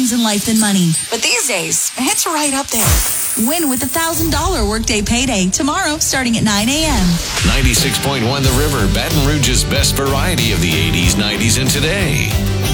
things in life than money. But these days, it's right up there. Win with $1,000 workday payday tomorrow starting at 9 a.m. 96.1 The River, Baton Rouge's best variety of the 80s, 90s, and today.